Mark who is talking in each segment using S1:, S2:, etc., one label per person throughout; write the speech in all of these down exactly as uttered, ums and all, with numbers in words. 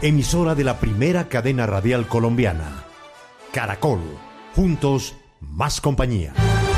S1: emisora de la primera cadena radial colombiana. Caracol, juntos, más compañía.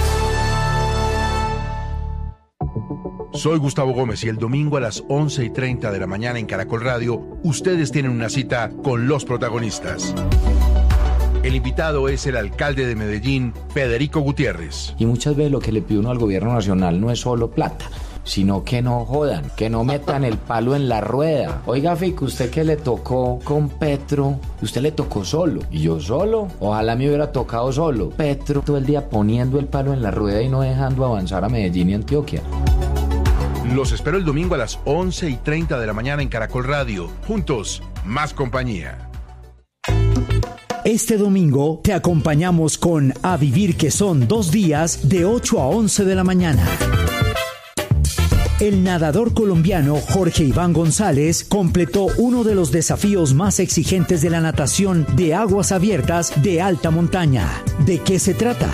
S2: Soy Gustavo Gómez y el domingo a las once y treinta de la mañana en Caracol Radio, ustedes tienen una cita con los protagonistas. El invitado es el alcalde de Medellín, Federico Gutiérrez.
S3: Y muchas veces lo que le pide uno al gobierno nacional no es solo plata, sino que no jodan, que no metan el palo en la rueda. Oiga, Fico, usted que le tocó con Petro, usted le tocó solo, y yo solo. Ojalá me hubiera tocado solo. Petro todo el día poniendo el palo en la rueda y no dejando avanzar a Medellín y Antioquia.
S2: Los espero el domingo a las once y treinta de la mañana en Caracol Radio. Juntos, más compañía.
S4: Este domingo te acompañamos con A Vivir, que son dos días de ocho a once de la mañana. El nadador colombiano Jorge Iván González completó uno de los desafíos más exigentes de la natación de aguas abiertas de alta montaña. ¿De qué se trata?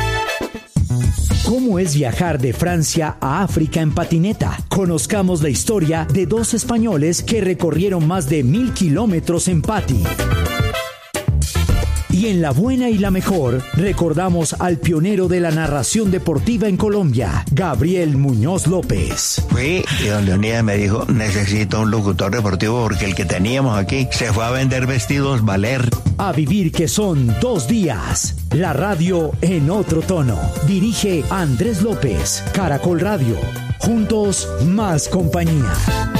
S4: ¿Cómo es viajar de Francia a África en patineta? Conozcamos la historia de dos españoles que recorrieron más de mil kilómetros en pati. Y en La Buena y la Mejor, recordamos al pionero de la narración deportiva en Colombia, Gabriel Muñoz López.
S5: Fui y don Leonidas me dijo, necesito un locutor deportivo porque el que teníamos aquí se fue a vender vestidos Valer.
S4: A Vivir, que son dos días. La radio en otro tono. Dirige Andrés López, Caracol Radio. Juntos, más compañía.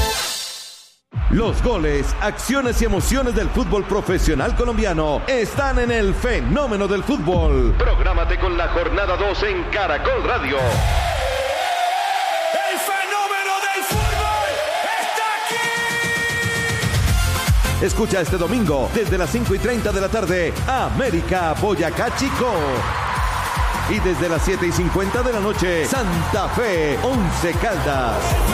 S6: Los goles, acciones y emociones del fútbol profesional colombiano están en el fenómeno del fútbol. Prográmate con la jornada dos en Caracol Radio.
S7: ¡El fenómeno del fútbol está aquí!
S6: Escucha este domingo desde las cinco y treinta de la tarde, América Boyacá Chico. Y desde las siete y cincuenta de la noche, Santa Fe Once Caldas.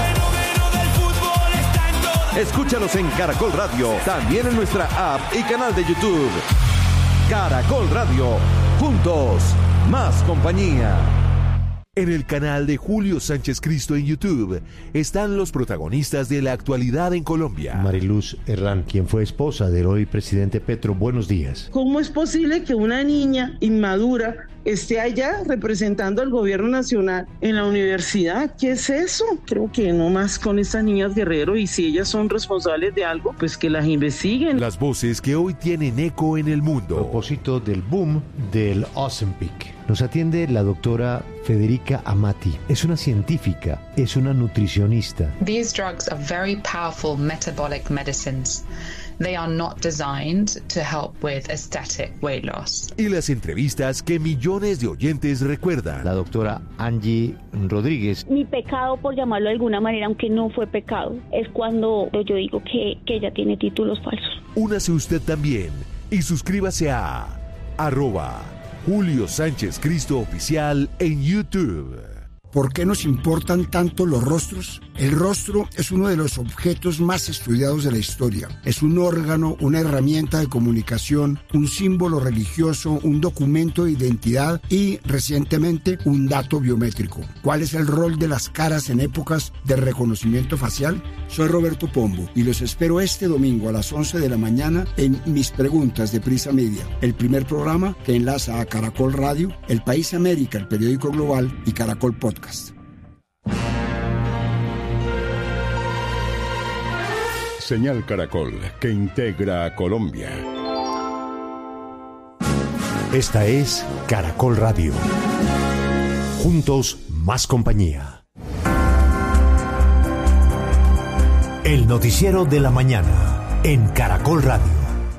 S6: Escúchalos en Caracol Radio, también en nuestra app y canal de YouTube. Caracol Radio, juntos, más compañía.
S8: En el canal de Julio Sánchez Cristo en YouTube están los protagonistas de la actualidad en Colombia.
S1: Mariluz Herrán, quien fue esposa del hoy presidente Petro, buenos días.
S9: ¿Cómo es posible que una niña inmadura esté allá representando al gobierno nacional en la universidad? ¿Qué es eso? Creo que no más con estas niñas Guerrero, y si ellas son responsables de algo, pues que las investiguen.
S8: Las voces que hoy tienen eco en el mundo.
S1: A propósito del boom del Ozempic, nos atiende la doctora Federica Amati. Es una científica, es una nutricionista.
S10: These drugs are very powerful metabolic medicines. They are not designed to help with aesthetic weight loss.
S8: Y las entrevistas que millones de oyentes recuerdan.
S1: La doctora Angie Rodríguez.
S11: Mi pecado, por llamarlo de alguna manera, aunque no fue pecado, es cuando yo digo que, que ella tiene títulos falsos.
S8: Únase usted también y suscríbase a arroba Julio Sánchez Cristo Oficial en YouTube.
S12: ¿Por qué nos importan tanto los rostros? El rostro es uno de los objetos más estudiados de la historia. Es un órgano, una herramienta de comunicación, un símbolo religioso, un documento de identidad y, recientemente, un dato biométrico. ¿Cuál es el rol de las caras en épocas de reconocimiento facial? Soy Roberto Pombo y los espero este domingo a las once de la mañana en Mis Preguntas de Prisa Media, el primer programa que enlaza a Caracol Radio, El País América, el periódico global, y Caracol Podcast.
S13: Señal Caracol, que integra a Colombia.
S1: Esta es Caracol Radio. Juntos, más compañía. El noticiero de la mañana en Caracol Radio.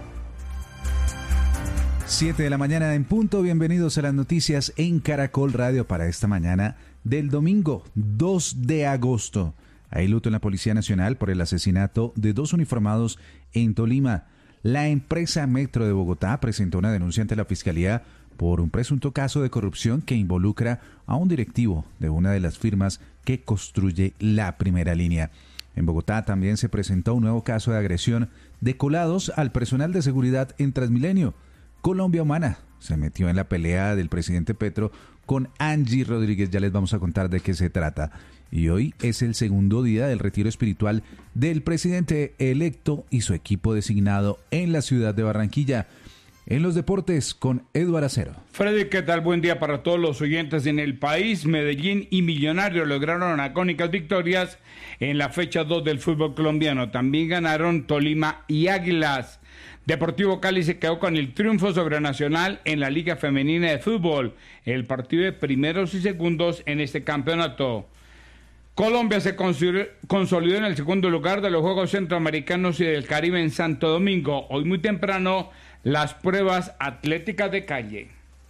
S14: siete de la mañana en punto. Bienvenidos a las noticias en Caracol Radio para esta mañana del domingo dos de agosto. Hay luto en la Policía Nacional por el asesinato de dos uniformados en Tolima. La empresa Metro de Bogotá presentó una denuncia ante la Fiscalía por un presunto caso de corrupción que involucra a un directivo de una de las firmas que construye la primera línea. En Bogotá también se presentó un nuevo caso de agresión de colados al personal de seguridad en Transmilenio. Colombia Humana se metió en la pelea del presidente Petro con Angie Rodríguez. Ya les vamos a contar de qué se trata. y hoy es el segundo día del retiro espiritual del presidente electo y su equipo designado en la ciudad de Barranquilla. En los deportes con Eduardo Acero.
S15: Freddy, ¿qué tal? Buen día para todos los oyentes en el país. Medellín y Millonarios lograron agónicas victorias en la fecha dos del fútbol colombiano. También ganaron Tolima y Águilas. Deportivo Cali se quedó con el triunfo sobre Nacional en la Liga Femenina de Fútbol, el partido de primeros y segundos en este campeonato. Colombia se consolidó en el segundo lugar de los Juegos Centroamericanos y del Caribe en Santo Domingo. Hoy muy temprano, las pruebas atléticas de calle.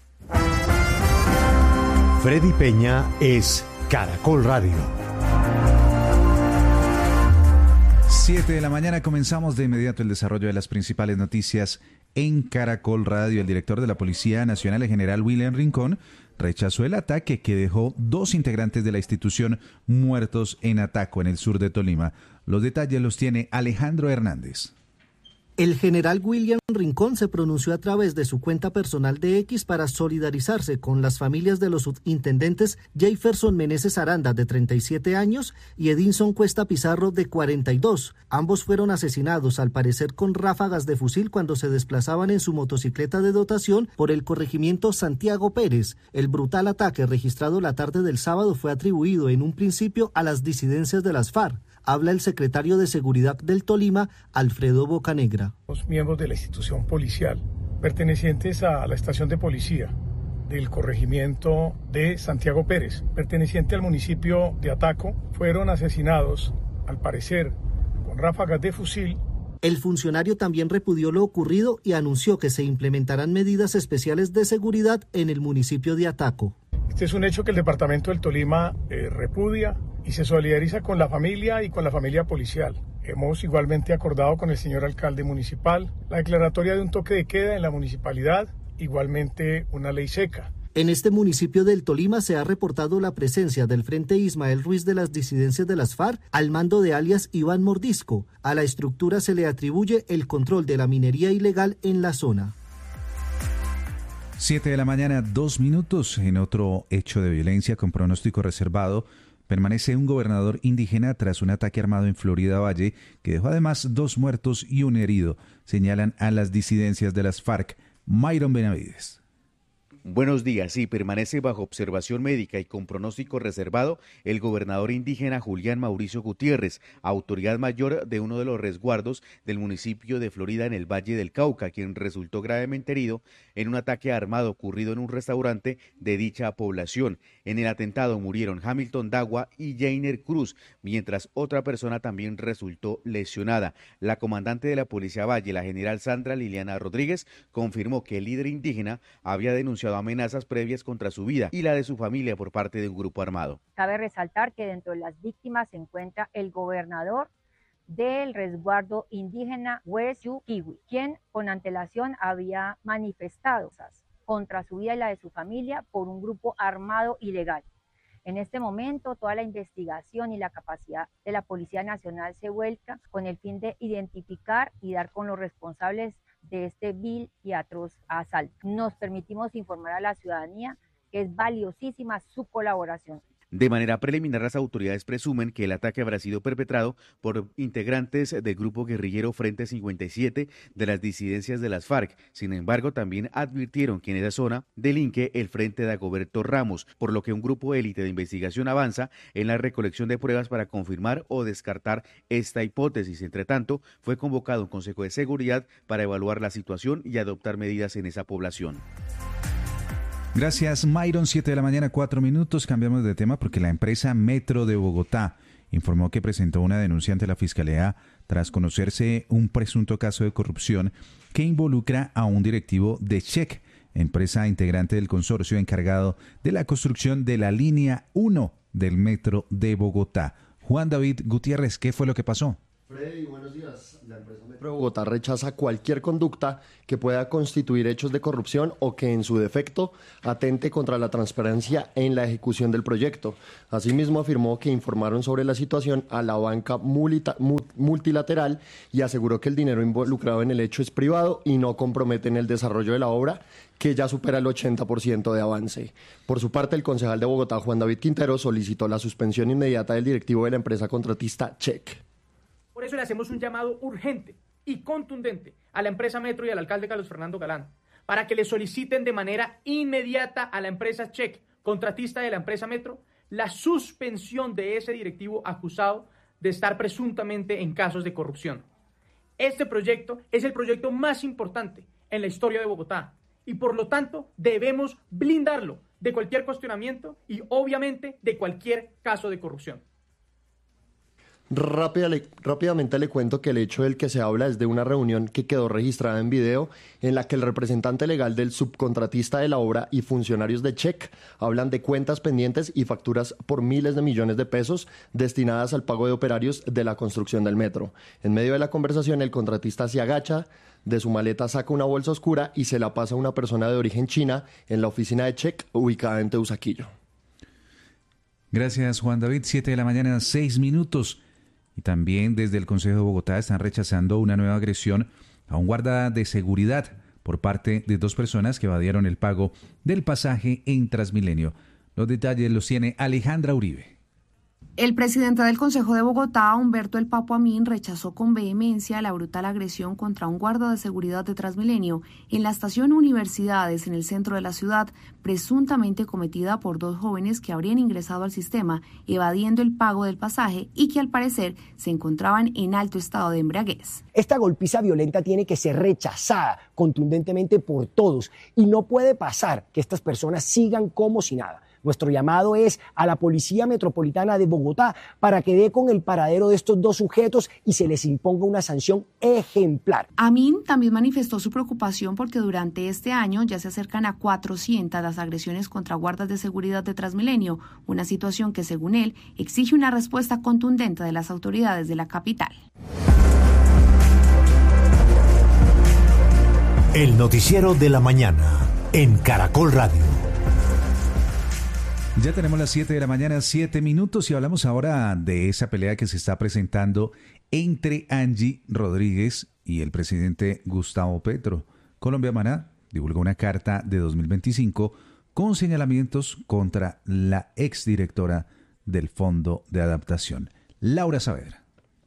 S1: Freddy Peña es Caracol Radio.
S14: siete de la mañana, comenzamos de inmediato el desarrollo de las principales noticias en Caracol Radio. El director de la Policía Nacional, el general William Rincón, rechazó el ataque que dejó dos integrantes de la institución muertos en Ataco, en el sur de Tolima. Los detalles los tiene Alejandro Hernández.
S16: El general William Rincón se pronunció a través de su cuenta personal de X para solidarizarse con las familias de los subintendentes Jefferson Meneses Aranda, de treinta y siete años, y Edinson Cuesta Pizarro, de cuarenta y dos. Ambos fueron asesinados, al parecer con ráfagas de fusil, cuando se desplazaban en su motocicleta de dotación por el corregimiento Santiago Pérez. El brutal ataque registrado la tarde del sábado fue atribuido en un principio a las disidencias de las FARC. Habla el secretario de Seguridad del Tolima, Alfredo Bocanegra.
S17: Los miembros de la institución policial, pertenecientes a la estación de policía del corregimiento de Santiago Pérez, perteneciente al municipio de Ataco, fueron asesinados, al parecer, con ráfagas de fusil.
S16: El funcionario también repudió lo ocurrido y anunció que se implementarán medidas especiales de seguridad en el municipio de Ataco.
S17: Este es un hecho que el departamento del Tolima eh, repudia y se solidariza con la familia y con la familia policial. Hemos igualmente acordado con el señor alcalde municipal la declaratoria de un toque de queda en la municipalidad, igualmente una ley seca.
S16: En este municipio del Tolima se ha reportado la presencia del Frente Ismael Ruiz de las disidencias de las FARC al mando de alias Iván Mordisco. A la estructura se le atribuye el control de la minería ilegal en la zona.
S14: siete de la mañana, dos minutos. En otro hecho de violencia con pronóstico reservado, permanece un gobernador indígena tras un ataque armado en Florida Valle que dejó además dos muertos y un herido, señalan a las disidencias de las FARC. Myron Benavides.
S18: Buenos días. Sí, permanece bajo observación médica y con pronóstico reservado el gobernador indígena Julián Mauricio Gutiérrez, autoridad mayor de uno de los resguardos del municipio de Florida en el Valle del Cauca, quien resultó gravemente herido en un ataque armado ocurrido en un restaurante de dicha población. En el atentado murieron Hamilton Dagua y Jainer Cruz, mientras otra persona también resultó lesionada. La comandante de la Policía Valle, la general Sandra Liliana Rodríguez, confirmó que el líder indígena había denunciado amenazas previas contra su vida y la de su familia por parte de un grupo armado.
S19: Cabe resaltar que dentro de las víctimas se encuentra el gobernador del resguardo indígena West Yukiwi, quien con antelación había manifestado contra su vida y la de su familia por un grupo armado ilegal. En este momento, toda la investigación y la capacidad de la Policía Nacional se vuelca con el fin de identificar y dar con los responsables de este vil y atroz asalto. Nos permitimos informar a la ciudadanía que es valiosísima su colaboración.
S18: De manera preliminar, las autoridades presumen que el ataque habrá sido perpetrado por integrantes del grupo guerrillero Frente cincuenta y siete de las disidencias de las FARC. Sin embargo, también advirtieron que en esa zona delinque el Frente de Dagoberto Ramos, por lo que un grupo élite de investigación avanza en la recolección de pruebas para confirmar o descartar esta hipótesis. Entre tanto, fue convocado un Consejo de Seguridad para evaluar la situación y adoptar medidas en esa población.
S14: Gracias, Myron. siete de la mañana, cuatro minutos. Cambiamos de tema porque la empresa Metro de Bogotá informó que presentó una denuncia ante la Fiscalía tras conocerse un presunto caso de corrupción que involucra a un directivo de Check, empresa integrante del consorcio encargado de la construcción de la línea uno del Metro de Bogotá. Juan David Gutiérrez, ¿qué fue lo que pasó?
S20: Freddy, buenos días. La empresa Metro de Bogotá rechaza cualquier conducta que pueda constituir hechos de corrupción o que, en su defecto, atente contra la transparencia en la ejecución del proyecto. Asimismo, afirmó que informaron sobre la situación a la banca mulita, multilateral y aseguró que el dinero involucrado en el hecho es privado y no compromete en el desarrollo de la obra, que ya supera el ochenta por ciento de avance. Por su parte, el concejal de Bogotá, Juan David Quintero, solicitó la suspensión inmediata del directivo de la empresa contratista Check.
S21: Por eso le hacemos un llamado urgente y contundente a la empresa Metro y al alcalde Carlos Fernando Galán para que le soliciten de manera inmediata a la empresa Check, contratista de la empresa Metro, la suspensión de ese directivo acusado de estar presuntamente en casos de corrupción. Este proyecto es el proyecto más importante en la historia de Bogotá y por lo tanto debemos blindarlo de cualquier cuestionamiento y obviamente de cualquier caso de corrupción.
S20: Rápida, le, rápidamente le cuento que el hecho del que se habla es de una reunión que quedó registrada en video en la que el representante legal del subcontratista de la obra y funcionarios de Check hablan de cuentas pendientes y facturas por miles de millones de pesos destinadas al pago de operarios de la construcción del metro. En medio de la conversación, el contratista se agacha, de su maleta saca una bolsa oscura y se la pasa a una persona de origen china en la oficina de Check ubicada en Teusaquillo.
S14: Gracias, Juan David. Siete de la mañana, seis minutos. Y también desde el Consejo de Bogotá están rechazando una nueva agresión a un guarda de seguridad por parte de dos personas que evadieron el pago del pasaje en Transmilenio. Los detalles los tiene Alejandra Uribe.
S22: El presidente del Consejo de Bogotá, Humberto El Papo Amin, rechazó con vehemencia la brutal agresión contra un guarda de seguridad de Transmilenio en la estación Universidades, en el centro de la ciudad, presuntamente cometida por dos jóvenes que habrían ingresado al sistema evadiendo el pago del pasaje y que al parecer se encontraban en alto estado de embriaguez.
S23: Esta golpiza violenta tiene que ser rechazada contundentemente por todos y no puede pasar que estas personas sigan como si nada. Nuestro llamado es a la Policía Metropolitana de Bogotá para que dé con el paradero de estos dos sujetos y se les imponga una sanción ejemplar.
S22: Amin también manifestó su preocupación porque durante este año ya se acercan a cuatrocientas las agresiones contra guardas de seguridad de Transmilenio, una situación que, según él, exige una respuesta contundente de las autoridades de la capital.
S4: El noticiero de la mañana en Caracol Radio.
S14: Ya tenemos las siete de la mañana, siete minutos, y hablamos ahora de esa pelea que se está presentando entre Angie Rodríguez y el presidente Gustavo Petro. Colombia Maná divulgó una carta de dos mil veinticinco con señalamientos contra la exdirectora del Fondo de Adaptación, Laura Saavedra.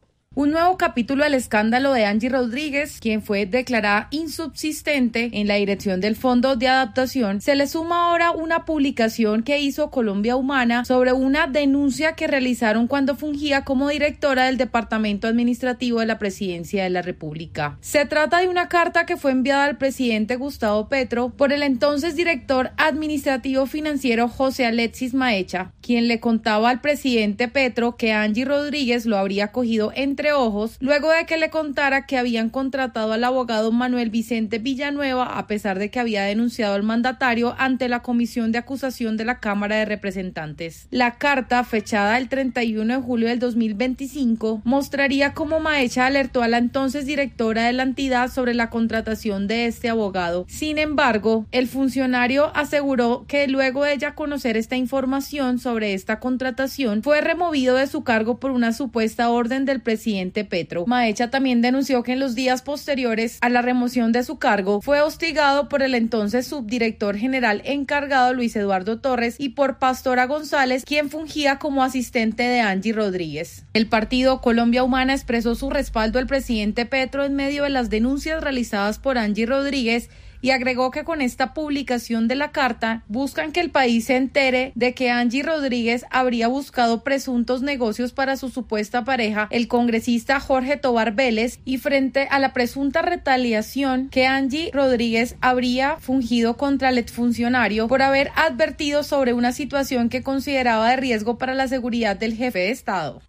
S24: Un nuevo capítulo al escándalo de Angie Rodríguez, quien fue declarada insubsistente en la dirección del Fondo de Adaptación. Se le suma ahora una publicación que hizo Colombia Humana sobre una denuncia que realizaron cuando fungía como directora del Departamento Administrativo de la Presidencia de la República. Se trata de una carta que fue enviada al presidente Gustavo Petro por el entonces director administrativo financiero José Alexis Maecha, quien le contaba al presidente Petro que Angie Rodríguez lo habría cogido entre ojos luego de que le contara que habían contratado al abogado Manuel Vicente Villanueva a pesar de que había denunciado al mandatario ante la Comisión de Acusación de la Cámara de Representantes. La carta, fechada el treinta y uno de julio del dos mil veinticinco, mostraría cómo Maecha alertó a la entonces directora de la entidad sobre la contratación de este abogado. Sin embargo, el funcionario aseguró que luego de ella conocer esta información sobre esta contratación, fue removido de su cargo por una supuesta orden del presidente Petro. Maecha también denunció que en los días posteriores a la remoción de su cargo fue hostigado por el entonces subdirector general encargado Luis Eduardo Torres y por Pastora González, quien fungía como asistente de Angie Rodríguez. El partido Colombia Humana expresó su respaldo al presidente Petro en medio de las denuncias realizadas por Angie Rodríguez y agregó que con esta publicación de la carta buscan que el país se entere de que Angie Rodríguez habría buscado presuntos negocios para su supuesta pareja, el congresista Jorge Tobar Vélez, y frente a la presunta retaliación que Angie Rodríguez habría fungido contra el exfuncionario por haber advertido sobre una situación que consideraba de riesgo para la seguridad del jefe de Estado.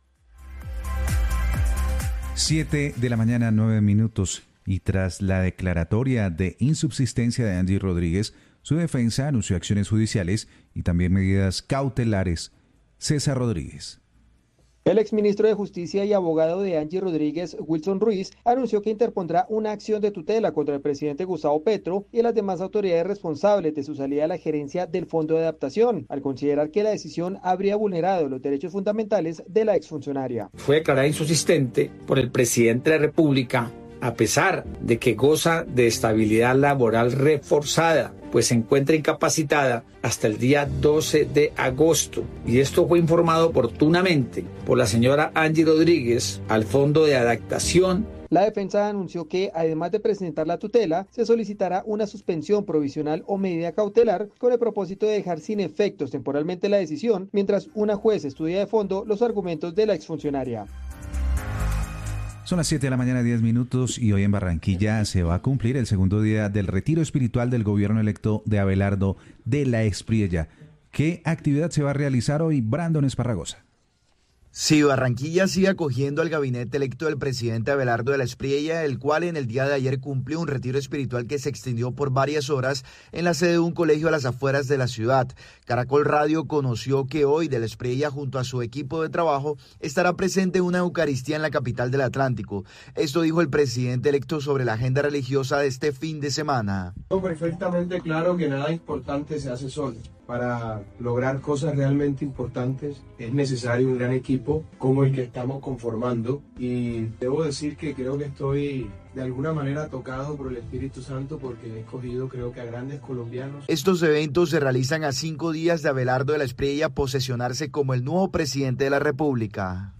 S14: Siete de la mañana, nueve minutos. Y tras la declaratoria de insubsistencia de Angie Rodríguez, su defensa anunció acciones judiciales y también medidas cautelares. César Rodríguez.
S2: El exministro de Justicia y abogado de Angie Rodríguez, Wilson Ruiz, anunció que interpondrá una acción de tutela contra el presidente Gustavo Petro y las demás autoridades responsables de su salida a la gerencia del Fondo de Adaptación, al considerar que la decisión habría vulnerado los derechos fundamentales de la exfuncionaria.
S3: Fue declarada insubsistente por el presidente de la República, a pesar de que goza de estabilidad laboral reforzada, pues se encuentra incapacitada hasta el día doce de agosto. Y esto fue informado oportunamente por la señora Angie Rodríguez al Fondo de Adaptación.
S2: La defensa anunció que, además de presentar la tutela, se solicitará una suspensión provisional o medida cautelar con el propósito de dejar sin efectos temporalmente la decisión, mientras una juez estudia de fondo los argumentos de la exfuncionaria.
S14: Son las siete de la mañana, diez minutos, y hoy en Barranquilla se va a cumplir el segundo día del retiro espiritual del gobierno electo de Abelardo de la Espriella. ¿Qué actividad se va a realizar hoy, Brandon Esparragosa?
S5: Sí, Barranquilla sigue acogiendo al gabinete electo del presidente Abelardo de la Espriella, el cual en el día de ayer cumplió un retiro espiritual que se extendió por varias horas en la sede de un colegio a las afueras de la ciudad. Caracol Radio conoció que hoy de la Espriella, junto a su equipo de trabajo, estará presente una Eucaristía en la capital del Atlántico. Esto dijo el presidente electo sobre la agenda religiosa de este fin de semana.
S7: Tengo perfectamente claro que nada importante se hace solo. Para lograr cosas realmente importantes es necesario un gran equipo como el que estamos conformando, y debo decir que creo que estoy de alguna manera tocado por el Espíritu Santo porque he escogido, creo que a grandes colombianos.
S5: Estos eventos se realizan a cinco días de Abelardo de la Espriella posesionarse como el nuevo presidente de la República.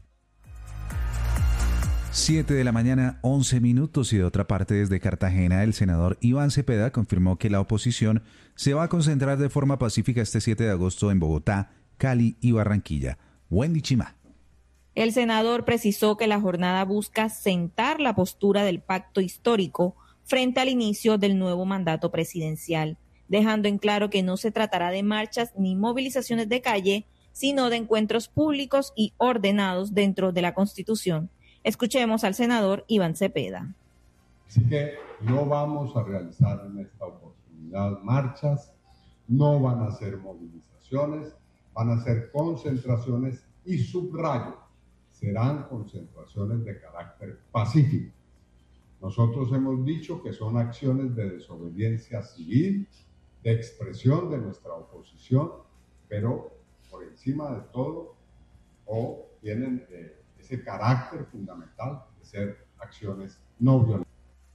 S14: siete de la mañana, once minutos, y de otra parte desde Cartagena, el senador Iván Cepeda confirmó que la oposición se va a concentrar de forma pacífica este siete de agosto en Bogotá, Cali y Barranquilla. Wendy Chima.
S25: El senador precisó que la jornada busca sentar la postura del pacto histórico frente al inicio del nuevo mandato presidencial, dejando en claro que no se tratará de marchas ni movilizaciones de calle, sino de encuentros públicos y ordenados dentro de la Constitución. Escuchemos al senador Iván Cepeda.
S26: Así que no vamos a realizar en esta oportunidad marchas, no van a ser movilizaciones, van a ser concentraciones y subrayo, serán concentraciones de carácter pacífico. Nosotros hemos dicho que son acciones de desobediencia civil, de expresión de nuestra oposición, pero por encima de todo, o tienen eh, ese carácter fundamental de ser acciones no violentas.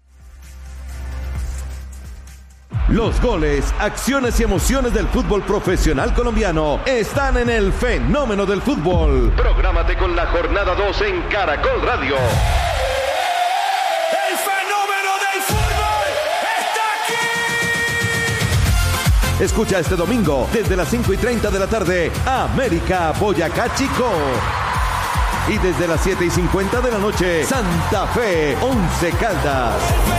S6: Los goles, acciones y emociones del fútbol profesional colombiano están en el Fenómeno del Fútbol. Prográmate con la jornada dos en Caracol Radio.
S27: ¡El Fenómeno del Fútbol está aquí!
S6: Escucha este domingo desde las cinco y treinta de la tarde América Boyacá Chico. Y desde las siete y cincuenta de la noche Santa Fe Once Caldas.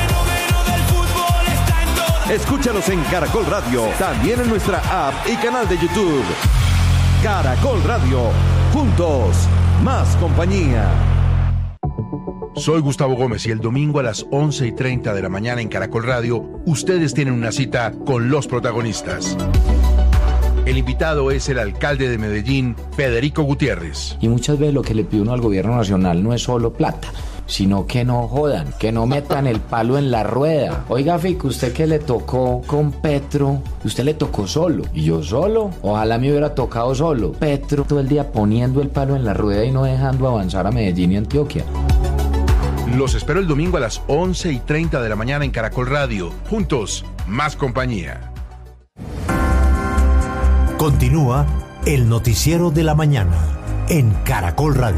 S6: Escúchalos en Caracol Radio, también en nuestra app y canal de YouTube. Caracol Radio, juntos, más compañía.
S8: Soy Gustavo Gómez y el domingo a las once y treinta de la mañana en Caracol Radio, ustedes tienen una cita con los protagonistas. El invitado es el alcalde de Medellín, Federico Gutiérrez.
S28: Y muchas veces lo que le pide uno al gobierno nacional no es solo plata, sino que no jodan, que no metan el palo en la rueda. Oiga, Fico, usted que le tocó con Petro, usted le tocó solo, y yo solo, ojalá me hubiera tocado solo. Petro todo el día poniendo el palo en la rueda y no dejando avanzar a Medellín y Antioquia.
S8: Los espero el domingo a las once y treinta de la mañana en Caracol Radio. Juntos, más compañía.
S29: Continúa el noticiero de la mañana en Caracol Radio.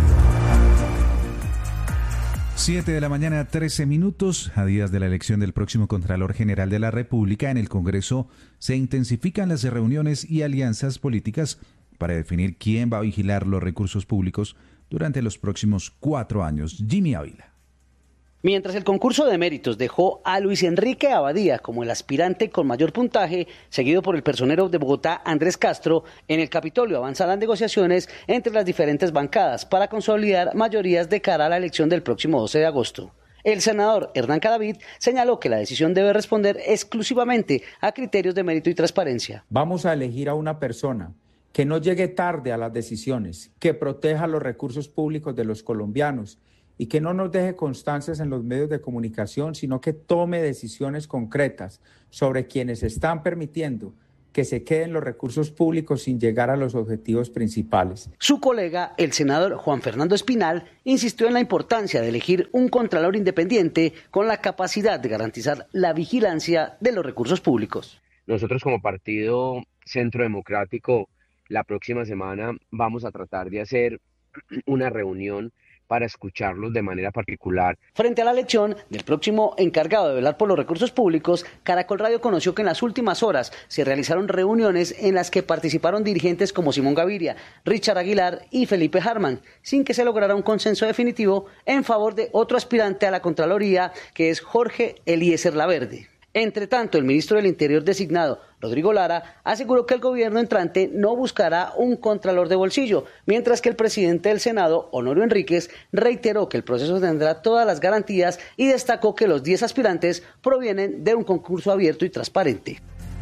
S14: siete de la mañana, trece minutos. A días de la elección del próximo Contralor General de la República, en el Congreso se intensifican las reuniones y alianzas políticas para definir quién va a vigilar los recursos públicos durante los próximos cuatro años. Jimmy Ávila.
S30: Mientras el concurso de méritos dejó a Luis Enrique Abadía como el aspirante con mayor puntaje, seguido por el personero de Bogotá Andrés Castro, en el Capitolio avanzan las negociaciones entre las diferentes bancadas para consolidar mayorías de cara a la elección del próximo doce de agosto. El senador Hernán Cadavid señaló que la decisión debe responder exclusivamente a criterios de mérito y transparencia.
S31: Vamos a elegir a una persona
S3: que no llegue tarde a las decisiones, que proteja los recursos públicos de los colombianos y que no nos deje constancias en los medios de comunicación, sino que tome decisiones concretas sobre quienes están permitiendo que se queden los recursos públicos sin llegar a los objetivos principales.
S30: Su colega, el senador Juan Fernando Espinal, insistió en la importancia de elegir un contralor independiente con la capacidad de garantizar la vigilancia de los recursos públicos.
S1: Nosotros como Partido Centro Democrático, la próxima semana vamos a tratar de hacer una reunión para escucharlos de manera particular.
S30: Frente a la elección del próximo encargado de velar por los recursos públicos, Caracol Radio conoció que en las últimas horas se realizaron reuniones en las que participaron dirigentes como Simón Gaviria, Richard Aguilar y Felipe Harman, sin que se lograra un consenso definitivo en favor de otro aspirante a la Contraloría, que es Jorge Eliezer Laverde. Entre tanto, el ministro del Interior designado, Rodrigo Lara, aseguró que el gobierno entrante no buscará un contralor de bolsillo, mientras que el presidente del Senado, Honorio Enríquez, reiteró que el proceso tendrá todas las garantías y destacó que los diez aspirantes provienen de un concurso abierto y transparente.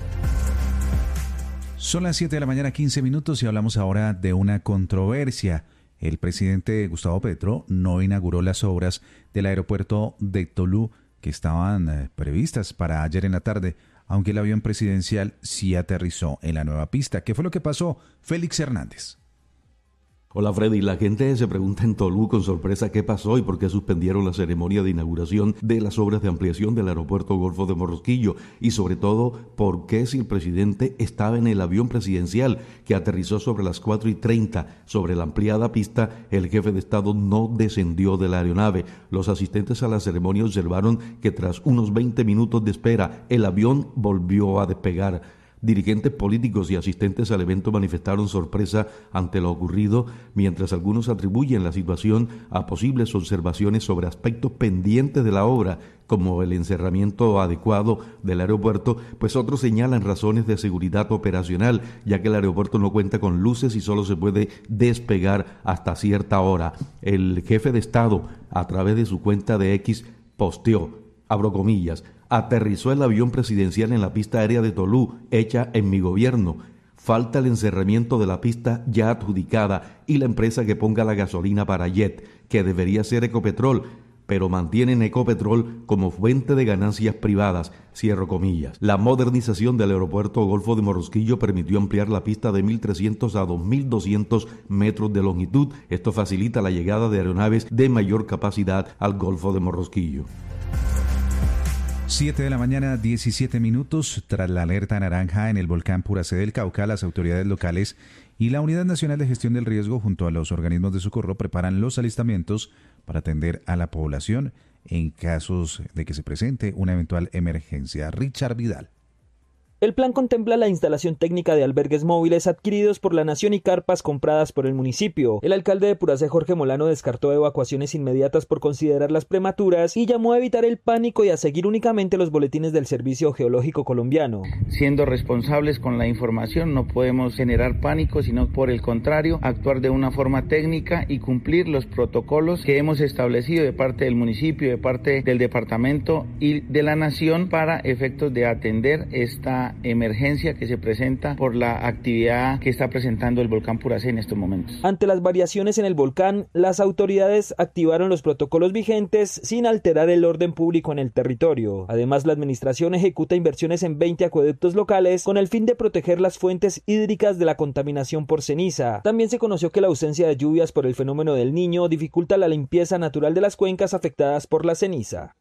S14: Son las siete de la mañana, quince minutos, y hablamos ahora de una controversia. El presidente Gustavo Petro no inauguró las obras del aeropuerto de Tolú, que estaban eh, previstas para ayer en la tarde, aunque el avión presidencial sí aterrizó en la nueva pista. ¿Qué fue lo que pasó? Félix Hernández.
S9: Hola Freddy, la gente se pregunta en Tolú con sorpresa qué pasó y por qué suspendieron la ceremonia de inauguración de las obras de ampliación del aeropuerto Golfo de Morrosquillo y sobre todo por qué si el presidente estaba en el avión presidencial que aterrizó sobre las cuatro y treinta sobre la ampliada pista, el jefe de Estado no descendió de la aeronave. Los asistentes a la ceremonia observaron que tras unos veinte minutos de espera el avión volvió a despegar. Dirigentes políticos y asistentes al evento manifestaron sorpresa ante lo ocurrido, mientras algunos atribuyen la situación a posibles observaciones sobre aspectos pendientes de la obra, como el encerramiento adecuado del aeropuerto, pues otros señalan razones de seguridad operacional, ya que el aeropuerto no cuenta con luces y solo se puede despegar hasta cierta hora. El jefe de Estado, a través de su cuenta de X, posteó, abro comillas, aterrizó el avión presidencial en la pista aérea de Tolú, hecha en mi gobierno. Falta el encerramiento de la pista ya adjudicada y la empresa que ponga la gasolina para jet, que debería ser Ecopetrol, pero mantienen Ecopetrol como fuente de ganancias privadas, cierro comillas. La modernización del aeropuerto Golfo de Morrosquillo permitió ampliar la pista de mil trescientos a dos mil doscientos metros de longitud. Esto facilita la llegada de aeronaves de mayor capacidad al Golfo de Morrosquillo.
S14: siete de la mañana, diecisiete minutos. Tras la alerta naranja en el volcán Puracé del Cauca, las autoridades locales y la Unidad Nacional de Gestión del Riesgo junto a los organismos de socorro preparan los alistamientos para atender a la población en casos de que se presente una eventual emergencia. Richard Vidal.
S10: El plan contempla la instalación técnica de albergues móviles adquiridos por la Nación y carpas compradas por el municipio. El alcalde de Puracé, Jorge Molano, descartó evacuaciones inmediatas por considerarlas prematuras y llamó a evitar el pánico y a seguir únicamente los boletines del Servicio Geológico Colombiano.
S11: Siendo responsables con la información, no podemos generar pánico, sino por el contrario, actuar de una forma técnica y cumplir los protocolos que hemos establecido de parte del municipio, de parte del departamento y de la Nación para efectos de atender esta emergencia que se presenta por la actividad que está presentando el volcán Puracé en estos momentos.
S10: Ante las variaciones en el volcán, las autoridades activaron los protocolos vigentes sin alterar el orden público en el territorio. Además, la administración ejecuta inversiones en veinte acueductos locales con el fin de proteger las fuentes hídricas de la contaminación por ceniza. También se conoció que la ausencia de lluvias por el fenómeno del Niño dificulta la limpieza natural de las cuencas afectadas por la ceniza.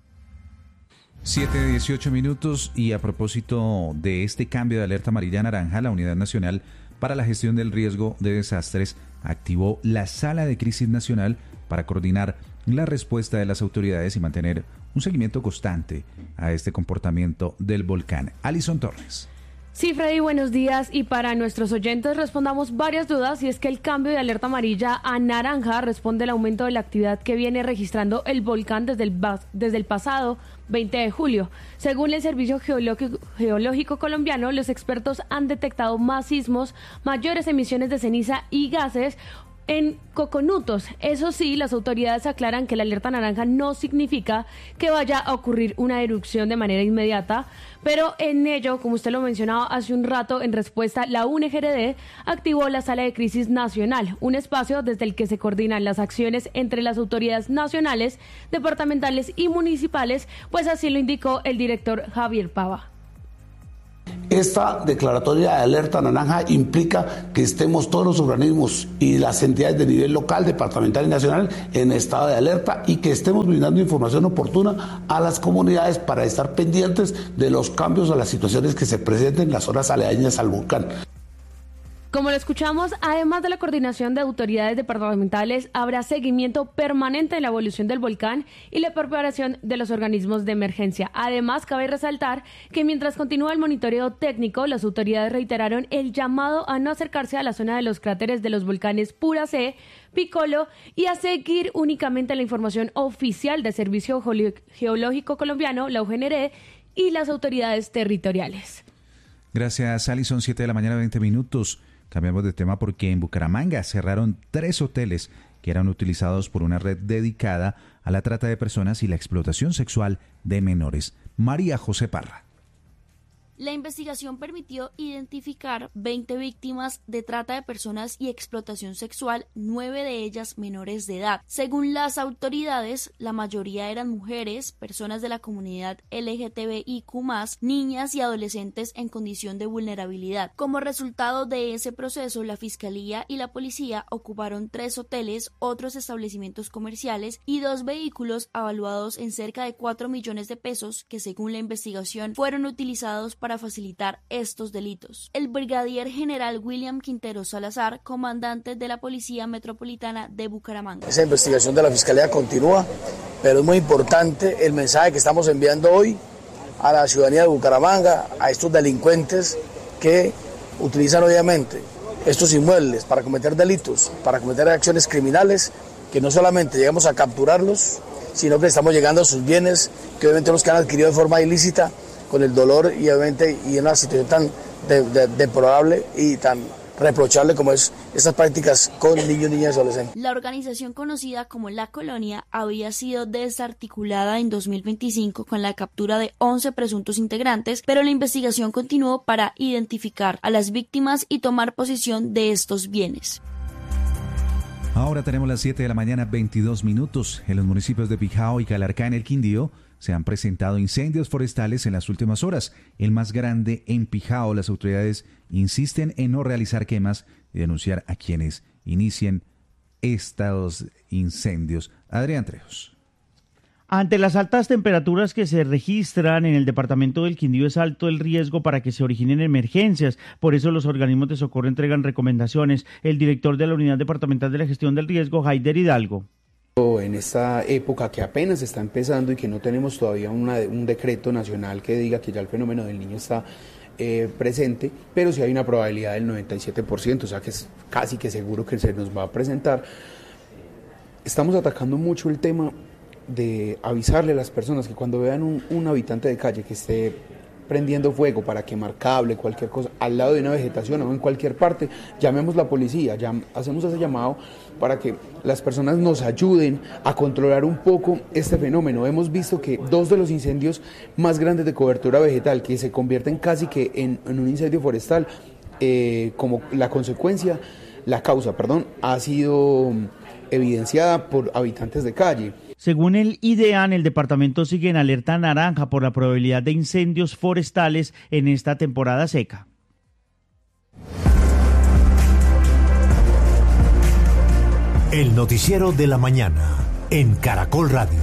S14: siete, dieciocho minutos, y a propósito de este cambio de alerta amarilla a naranja, la Unidad Nacional para la Gestión del Riesgo de Desastres activó la Sala de Crisis Nacional para coordinar la respuesta de las autoridades y mantener un seguimiento constante a este comportamiento del volcán. Alison Torres.
S12: Sí, Freddy, buenos días. Y para nuestros oyentes respondamos varias dudas, y es que el cambio de alerta amarilla a naranja responde al aumento de la actividad que viene registrando el volcán desde el, desde el pasado veinte de julio. Según el Servicio Geológico, Geológico Colombiano, los expertos han detectado más sismos, mayores emisiones de ceniza y gases, en Coconutos. Eso sí, las autoridades aclaran que la alerta naranja no significa que vaya a ocurrir una erupción de manera inmediata, pero en ello, como usted lo mencionaba hace un rato, en respuesta, la U N G R D activó la Sala de Crisis Nacional, un espacio desde el que se coordinan las acciones entre las autoridades nacionales, departamentales y municipales, pues así lo indicó el director Javier Pava.
S13: Esta declaratoria de alerta naranja implica que estemos todos los organismos y las entidades de nivel local, departamental y nacional en estado de alerta y que estemos brindando información oportuna a las comunidades para estar pendientes de los cambios o las situaciones que se presenten en las zonas aledañas al volcán.
S12: Como lo escuchamos, además de la coordinación de autoridades departamentales, habrá seguimiento permanente en la evolución del volcán y la preparación de los organismos de emergencia. Además, cabe resaltar que mientras continúa el monitoreo técnico, las autoridades reiteraron el llamado a no acercarse a la zona de los cráteres de los volcanes Pura C, Piccolo y a seguir únicamente la información oficial del Servicio Geológico Colombiano, la U G N R D y las autoridades territoriales.
S14: Gracias, Alison. siete de la mañana, veinte minutos. Cambiamos de tema porque en Bucaramanga cerraron tres hoteles que eran utilizados por una red dedicada a la trata de personas y la explotación sexual de menores. María José Parra.
S15: La investigación permitió identificar veinte víctimas de trata de personas y explotación sexual, nueve de ellas menores de edad. Según las autoridades, la mayoría eran mujeres, personas de la comunidad L G T B I Q más, niñas y adolescentes en condición de vulnerabilidad. Como resultado de ese proceso, la Fiscalía y la Policía ocuparon tres hoteles, otros establecimientos comerciales y dos vehículos evaluados en cerca de cuatro millones de pesos que, según la investigación, fueron utilizados para para facilitar estos delitos. El brigadier general William Quintero Salazar, comandante de la Policía Metropolitana de Bucaramanga.
S16: Esa investigación de la Fiscalía continúa, pero es muy importante el mensaje que estamos enviando hoy a la ciudadanía de Bucaramanga, a estos delincuentes que utilizan obviamente estos inmuebles para cometer delitos, para cometer acciones criminales, que no solamente llegamos a capturarlos, sino que estamos llegando a sus bienes, que obviamente los que han adquirido de forma ilícita, con el dolor y obviamente y en una situación tan de, de, deplorable y tan reprochable como es estas prácticas con niños, niñas y adolescentes.
S15: La organización conocida como La Colonia había sido desarticulada en dos mil veinticinco con la captura de once presuntos integrantes, pero la investigación continuó para identificar a las víctimas y tomar posesión de estos bienes.
S14: Ahora tenemos las siete de la mañana, veintidós minutos. En los municipios de Pijao y Calarcá, en el Quindío, se han presentado incendios forestales en las últimas horas. El más grande en Pijao. Las autoridades insisten en no realizar quemas y denunciar a quienes inicien estos incendios. Adrián Trejos.
S17: Ante las altas temperaturas que se registran en el departamento del Quindío, es alto el riesgo para que se originen emergencias. Por eso los organismos de socorro entregan recomendaciones. El director de la Unidad Departamental de la Gestión del Riesgo, Haider Hidalgo.
S18: En esta época que apenas está empezando y que no tenemos todavía una, un decreto nacional que diga que ya el fenómeno del niño está eh, presente, pero sí hay una probabilidad del noventa y siete por ciento, o sea que es casi que seguro que se nos va a presentar. Estamos atacando mucho el tema de avisarle a las personas que cuando vean un, un habitante de calle que esté prendiendo fuego para quemar cable, cualquier cosa, al lado de una vegetación o en cualquier parte, llamemos a la policía, ya hacemos ese llamado para que las personas nos ayuden a controlar un poco este fenómeno. Hemos visto que dos de los incendios más grandes de cobertura vegetal, que se convierten casi que en, en un incendio forestal, eh, como la consecuencia, la causa, perdón, ha sido evidenciada por habitantes de calle.
S17: Según el IDEAN, el departamento sigue en alerta naranja por la probabilidad de incendios forestales en esta temporada seca.
S29: El noticiero de la mañana en Caracol Radio.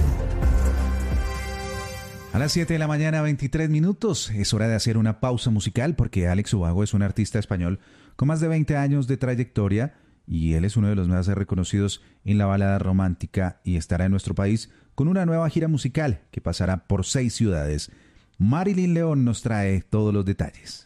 S14: A las siete de la mañana, veintitrés minutos, es hora de hacer una pausa musical porque Alex Ubago es un artista español con más de veinte años de trayectoria y él es uno de los más reconocidos en la balada romántica y estará en nuestro país con una nueva gira musical que pasará por seis ciudades. Marilyn León nos trae todos los detalles.